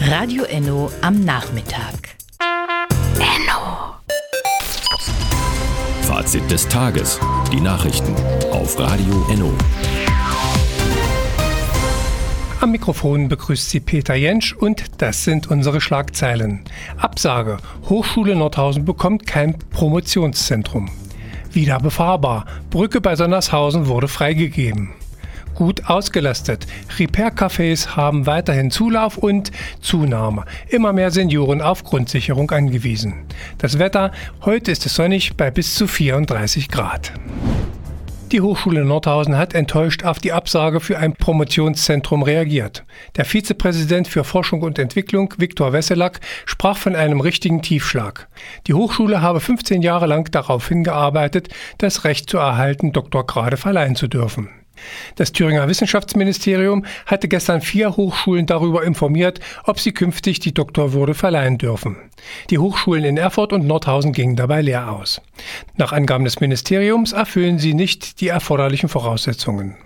Radio Enno am Nachmittag. Enno. Fazit des Tages. Die Nachrichten auf Radio Enno. Am Mikrofon begrüßt Sie Peter Jentsch und das sind unsere Schlagzeilen. Absage. Hochschule Nordhausen bekommt kein Promotionszentrum. Wieder befahrbar. Brücke bei Sonnershausen wurde freigegeben. Gut ausgelastet. Repair-Cafés haben weiterhin Zulauf und Zunahme. Immer mehr Senioren auf Grundsicherung angewiesen. Das Wetter, heute ist es sonnig bei bis zu 34 Grad. Die Hochschule Nordhausen hat enttäuscht auf die Absage für ein Promotionszentrum reagiert. Der Vizepräsident für Forschung und Entwicklung, Viktor Wesselack, sprach von einem richtigen Tiefschlag. Die Hochschule habe 15 Jahre lang darauf hingearbeitet, das Recht zu erhalten, Doktorgrade verleihen zu dürfen. Das Thüringer Wissenschaftsministerium hatte gestern 4 Hochschulen darüber informiert, ob sie künftig die Doktorwürde verleihen dürfen. Die Hochschulen in Erfurt und Nordhausen gingen dabei leer aus. Nach Angaben des Ministeriums erfüllen sie nicht die erforderlichen Voraussetzungen.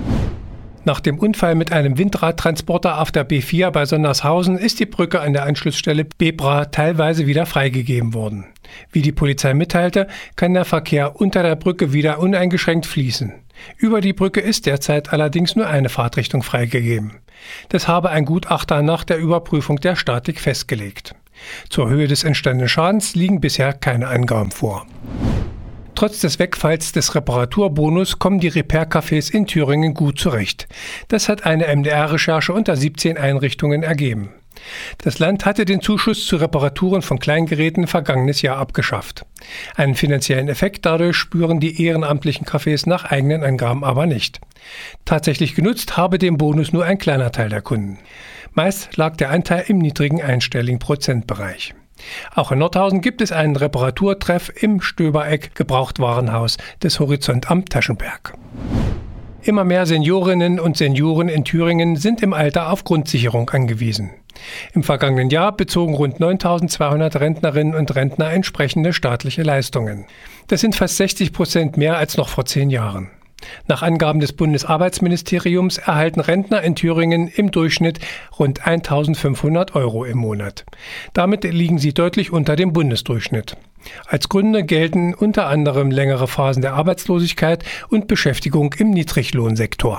Nach dem Unfall mit einem Windradtransporter auf der B4 bei Sonnershausen ist die Brücke an der Anschlussstelle Bebra teilweise wieder freigegeben worden. Wie die Polizei mitteilte, kann der Verkehr unter der Brücke wieder uneingeschränkt fließen. Über die Brücke ist derzeit allerdings nur eine Fahrtrichtung freigegeben. Das habe ein Gutachter nach der Überprüfung der Statik festgelegt. Zur Höhe des entstandenen Schadens liegen bisher keine Angaben vor. Trotz des Wegfalls des Reparaturbonus kommen die Repair-Cafés in Thüringen gut zurecht. Das hat eine MDR-Recherche unter 17 Einrichtungen ergeben. Das Land hatte den Zuschuss zu Reparaturen von Kleingeräten vergangenes Jahr abgeschafft. Einen finanziellen Effekt dadurch spüren die ehrenamtlichen Cafés nach eigenen Angaben aber nicht. Tatsächlich genutzt habe den Bonus nur ein kleiner Teil der Kunden. Meist lag der Anteil im niedrigen einstelligen Prozentbereich. Auch in Nordhausen gibt es einen Reparaturtreff im Stöbereck Gebrauchtwarenhaus des Horizont am Taschenberg. Immer mehr Seniorinnen und Senioren in Thüringen sind im Alter auf Grundsicherung angewiesen. Im vergangenen Jahr bezogen rund 9.200 Rentnerinnen und Rentner entsprechende staatliche Leistungen. Das sind fast 60% mehr als noch vor 10 Jahren. Nach Angaben des Bundesarbeitsministeriums erhalten Rentner in Thüringen im Durchschnitt rund 1.500 € im Monat. Damit liegen sie deutlich unter dem Bundesdurchschnitt. Als Gründe gelten unter anderem längere Phasen der Arbeitslosigkeit und Beschäftigung im Niedriglohnsektor.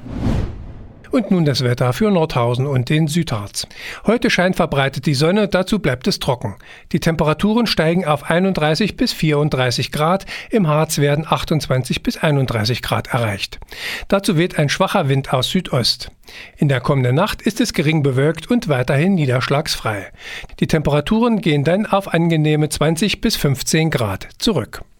Und nun das Wetter für Nordhausen und den Südharz. Heute scheint verbreitet die Sonne, dazu bleibt es trocken. Die Temperaturen steigen auf 31 bis 34 Grad, im Harz werden 28 bis 31 Grad erreicht. Dazu weht ein schwacher Wind aus Südost. In der kommenden Nacht ist es gering bewölkt und weiterhin niederschlagsfrei. Die Temperaturen gehen dann auf angenehme 20 bis 15 Grad zurück.